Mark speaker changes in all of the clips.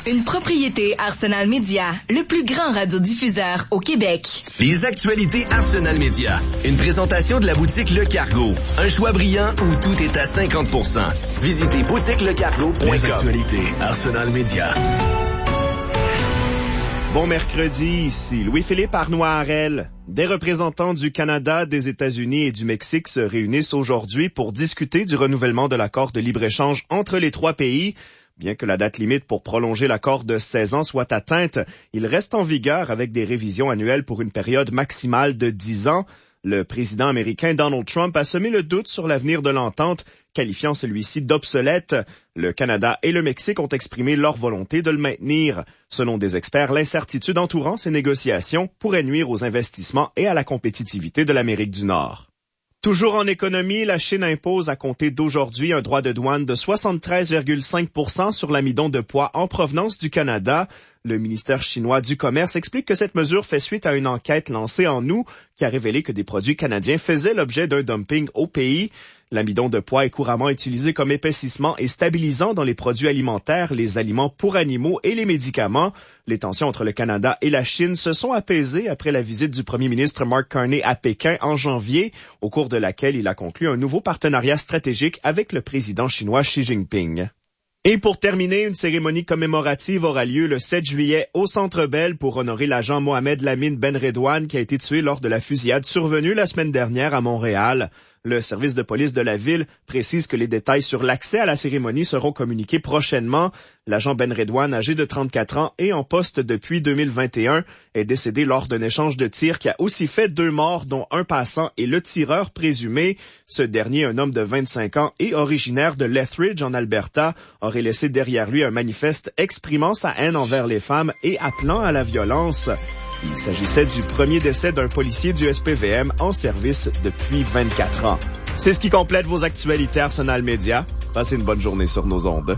Speaker 1: une propriété Arsenal Média, le plus grand radiodiffuseur au Québec.
Speaker 2: Les actualités Arsenal Média. Une présentation de la boutique Le Cargo. Un choix brillant où tout est à 50%. Visitez boutiquelecargo.com.
Speaker 3: Les actualités Arsenal Média.
Speaker 4: Bon mercredi, ici Louis-Philippe Arnois-Harel. Des représentants du Canada, des États-Unis et du Mexique se réunissent aujourd'hui pour discuter du renouvellement de l'accord de libre-échange entre les trois pays. Bien que la date limite pour prolonger l'accord de 16 ans soit atteinte, il reste en vigueur avec des révisions annuelles pour une période maximale de 10 ans. Le président américain Donald Trump a semé le doute sur l'avenir de l'entente, qualifiant celui-ci d'obsolète. Le Canada et le Mexique ont exprimé leur volonté de le maintenir. Selon des experts, l'incertitude entourant ces négociations pourrait nuire aux investissements et à la compétitivité de l'Amérique du Nord. Toujours en économie, la Chine impose à compter d'aujourd'hui un droit de douane de 73,5% sur l'amidon de poids en provenance du Canada. Le ministère chinois du Commerce explique que cette mesure fait suite à une enquête lancée en août qui a révélé que des produits canadiens faisaient l'objet d'un dumping au pays. L'amidon de poids est couramment utilisé comme épaississement et stabilisant dans les produits alimentaires, les aliments pour animaux et les médicaments. Les tensions entre le Canada et la Chine se sont apaisées après la visite du premier ministre Mark Carney à Pékin en janvier, au cours de laquelle il a conclu un nouveau partenariat stratégique avec le président chinois Xi Jinping. Et pour terminer, une cérémonie commémorative aura lieu le 7 juillet au Centre Bell pour honorer l'agent Mohamed Lamine Benredouane qui a été tué lors de la fusillade survenue la semaine dernière à Montréal. Le service de police de la ville précise que les détails sur l'accès à la cérémonie seront communiqués prochainement. L'agent Benredouane, âgé de 34 ans et en poste depuis 2021, est décédé lors d'un échange de tirs qui a aussi fait 2 morts, dont un passant et le tireur présumé. Ce dernier, un homme de 25 ans et originaire de Lethbridge en Alberta, aurait laissé derrière lui un manifeste exprimant sa haine envers les femmes et appelant à la violence. Il s'agissait du premier décès d'un policier du SPVM en service depuis 24 ans. C'est ce qui complète vos actualités Arsenal Média. Passez une bonne journée sur nos ondes.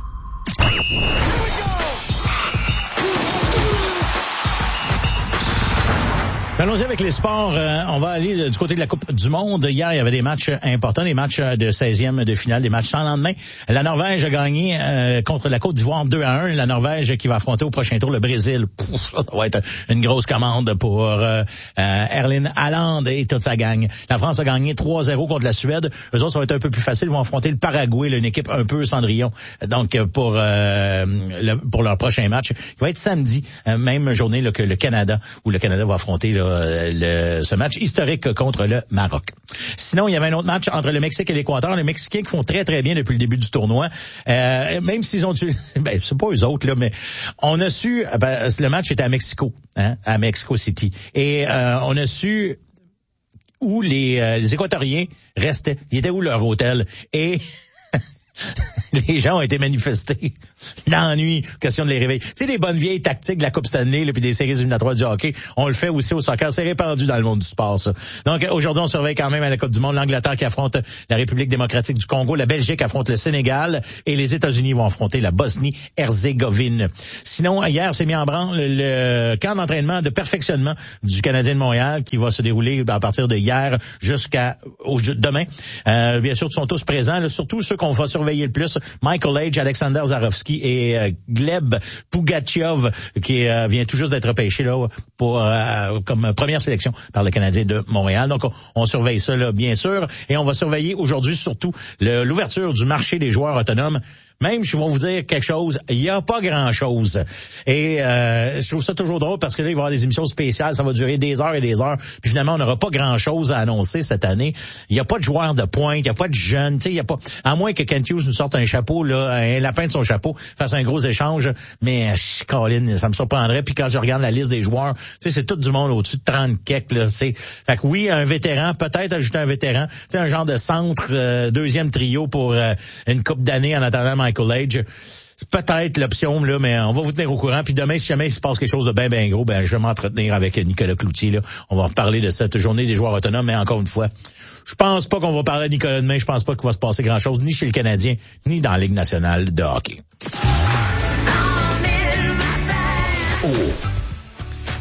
Speaker 5: Allons-y avec les sports. On va aller du côté de la Coupe du Monde. Hier, il y avait des matchs importants, des matchs de 16e de finale, des matchs sans lendemain. La Norvège a gagné contre la Côte d'Ivoire 2-1. La Norvège qui va affronter au prochain tour le Brésil. Ça va être une grosse commande pour Erling Haaland et toute sa gang. La France a gagné 3-0 contre la Suède. Eux autres, ça va être un peu plus facile. Ils vont affronter le Paraguay, une équipe un peu Cendrillon. Donc, pour leur prochain match, qui va être samedi, même journée là, que le Canada, où le Canada va affronter ce match historique contre le Maroc. Sinon, il y avait un autre match entre le Mexique et l'Équateur. Les Mexicains qui font très, très bien depuis le début du tournoi. Même s'ils ont c'est pas eux autres, là, mais on a su, le match était à Mexico, à Mexico City. Et on a su où les Équatoriens restaient. Ils étaient où leur hôtel? Et les gens ont été manifestés. L'ennui, question de les réveiller. Tu sais, les bonnes vieilles tactiques de la Coupe Stanley, là, puis des séries éliminatoires du hockey, on le fait aussi au soccer. C'est répandu dans le monde du sport, ça. Donc, aujourd'hui, on surveille quand même à la Coupe du Monde l'Angleterre qui affronte la République démocratique du Congo, la Belgique affronte le Sénégal et les États-Unis vont affronter la Bosnie-Herzégovine. Sinon, hier, s'est mis en branle le camp d'entraînement de perfectionnement du Canadien de Montréal qui va se dérouler à partir de hier jusqu'à demain. Bien sûr, ils sont tous présents, là, surtout ceux qu'on va surveiller le plus. Michael Age, Alexander Zarovski et Gleb Pugachev qui vient tout juste d'être repêché là pour comme première sélection par le Canadien de Montréal. Donc on surveille ça là, bien sûr, et on va surveiller aujourd'hui surtout l'ouverture du marché des joueurs autonomes. Même, je vais vous dire quelque chose, il n'y a pas grand-chose. Et je trouve ça toujours drôle parce que là, il va y avoir des émissions spéciales, ça va durer des heures et des heures. Puis finalement, on n'aura pas grand-chose à annoncer cette année. Il n'y a pas de joueurs de pointe, il n'y a pas de jeunes, tu sais, il y a pas. À moins que Kent Hughes nous sorte un chapeau, là, un lapin de son chapeau, fasse un gros échange. Mais Colin, ça me surprendrait. Puis quand je regarde la liste des joueurs, tu sais, c'est tout du monde au-dessus de 30 keks, là. Fait que oui, un vétéran, peut-être ajouter un vétéran, tu sais, un genre de centre, deuxième trio pour une couple d'années en attendant Michael Age. Peut-être l'option, là, mais on va vous tenir au courant. Puis demain, si jamais il se passe quelque chose de bien gros, je vais m'entretenir avec Nicolas Cloutier, là. On va reparler de cette journée des joueurs autonomes, mais encore une fois, je pense pas qu'on va parler de Nicolas demain. Je pense pas qu'il va se passer grand-chose, ni chez le Canadien, ni dans la Ligue nationale de hockey.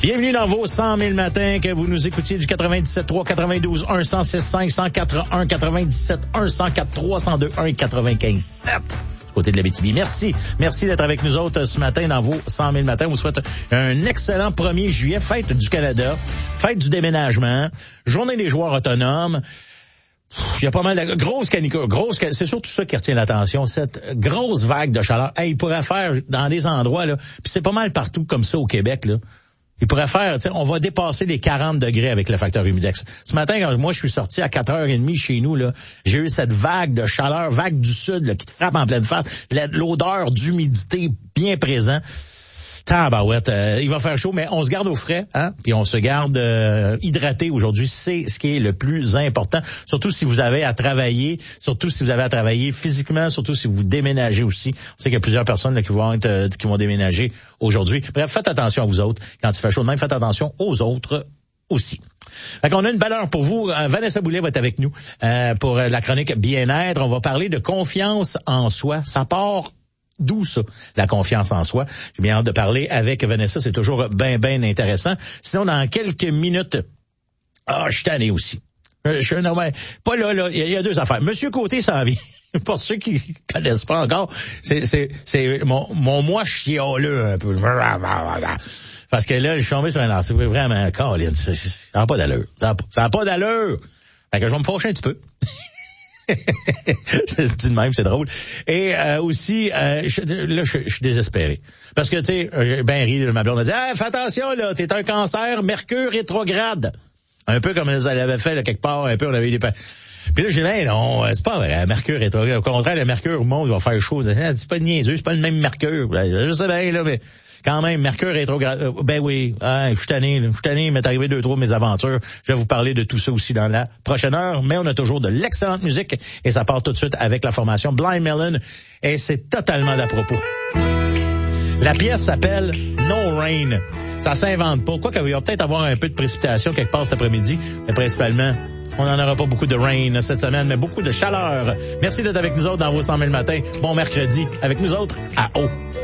Speaker 5: Bienvenue dans vos 100 000 matins, que vous nous écoutiez du 97.3, 92.1, 106.5, 104.1, 97.1, 104.3, 102.1 et 95.7. Côté de l'Abitibi. Merci d'être avec nous autres ce matin dans vos 100 000 matins. On vous souhaite un excellent 1er juillet, fête du Canada, fête du déménagement, journée des joueurs autonomes. Il y a pas mal de grosses canicules, c'est surtout ça qui retient l'attention, cette grosse vague de chaleur. Hey, il pourrait faire dans des endroits là, puis c'est pas mal partout comme ça au Québec là. Il pourrait faire, on va dépasser les 40 degrés avec le facteur humidex. Ce matin, quand moi je suis sorti à 4h30 chez nous, là, j'ai eu cette vague de chaleur, vague du sud, là, qui te frappe en pleine face, l'odeur d'humidité bien présente. Tabarouette, il va faire chaud, mais on se garde au frais, hein, puis on se garde hydraté aujourd'hui. C'est ce qui est le plus important, surtout si vous avez à travailler, physiquement, surtout si vous déménagez aussi. On sait qu'il y a plusieurs personnes là, qui vont déménager aujourd'hui. Bref, faites attention à vous autres. Quand il fait chaud de même, faites attention aux autres aussi. Fait qu'on a une belle heure pour vous. Vanessa Boulet va être avec nous pour la chronique bien-être. On va parler de confiance en soi. Ça part d'où ça, la confiance en soi? J'ai bien hâte de parler avec Vanessa, c'est toujours bien intéressant. Sinon, dans quelques minutes, je suis tanné aussi. Pas là, il y a deux affaires. Monsieur Côté s'en vient. Pour ceux qui connaissent pas encore, c'est mon moi chialeux un peu. Parce que là, je suis tombé sur un lance. C'est vraiment, Colin, ça n'a pas d'allure. Ça n'a pas d'allure. Fait que je vais me fâcher un petit peu. C'est de même, c'est drôle. Et aussi, je suis désespéré. Parce que, tu sais, ben ri, ma blonde a dit, fais attention, là, t'es un cancer, Mercure rétrograde. Un peu comme elle avait fait, là, quelque part, un peu, on avait eu des... Puis là, j'ai dit, non, c'est pas vrai, Mercure rétrograde. Au contraire, le Mercure monte, il va faire chaud. C'est pas niaiseux, c'est pas le même Mercure. Je sais bien, là, mais... Quand même, Mercure rétrograde. Ben oui, je suis tanné, il m'est arrivé 2-3 mésaventures. Je vais vous parler de tout ça aussi dans la prochaine heure, mais on a toujours de l'excellente musique et ça part tout de suite avec la formation Blind Melon et c'est totalement d'à propos. La pièce s'appelle No Rain. Ça s'invente pas. Quoi qu'il va peut-être avoir un peu de précipitation quelque part cet après-midi, mais principalement, on n'en aura pas beaucoup de rain cette semaine, mais beaucoup de chaleur. Merci d'être avec nous autres dans vos 100 000 matins. Bon mercredi avec nous autres à Haut.